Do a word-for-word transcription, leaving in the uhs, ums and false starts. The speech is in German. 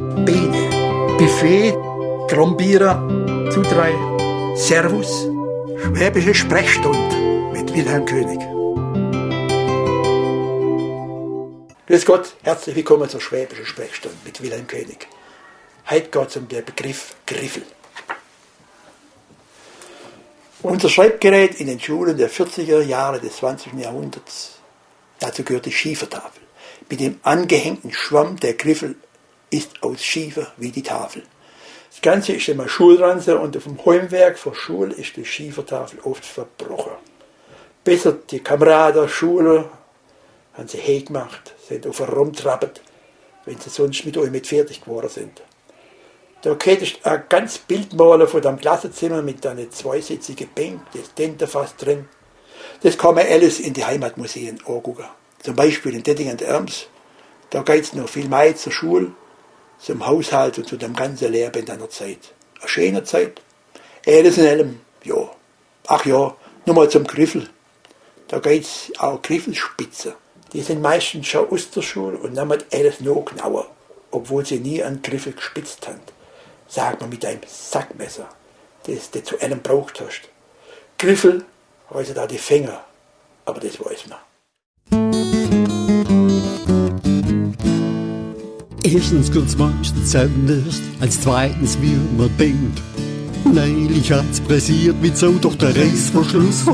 Biene, Buffet, Trombierer, Zutrei, Servus, Schwäbische Sprechstunde mit Wilhelm König. Grüß Gott, herzlich willkommen zur Schwäbischen Sprechstunde mit Wilhelm König. Heute geht es um den Begriff Griffel. Unser Schreibgerät in den Schulen der vierziger Jahre des zwanzigsten Jahrhunderts, dazu gehört die Schiefertafel. Mit dem angehängten Schwamm der Griffel ist aus Schiefer wie die Tafel. Das Ganze ist immer Schulranze und auf dem Heimwerk vor Schule ist die Schiefertafel oft verbrochen. Besser die Kameraden, Schüler, haben sie hey gemacht, sind auf rumtrappet, wenn sie sonst mit euch mit fertig geworden sind. Da könntest du ein ganz Bild malen von dem Klassenzimmer mit einer zweisitzigen Bank, das Tentenfass drin. Das kann man alles in die Heimatmuseen angucken. Zum Beispiel in Dettingen der Erms. Da geht es noch viel mehr zur Schule, zum Haushalt und zu dem ganzen Lehrband einer Zeit. Eine schöne Zeit. Alles in allem, ja. Ach ja, nochmal zum Griffel. Da geht es auch Griffelspitze. Die sind meistens schon aus der Schule und nehmen alles noch genauer, obwohl sie nie einen Griffel gespitzt haben. Sag mal mit einem Sackmesser, das du zu einem braucht hast. Griffel heißen da die Finger, aber das weiß man. Erstens kommt's meistens anders, als zweitens wie man denkt. Neulich hat's pressiert mit so durch den Reißverschluss.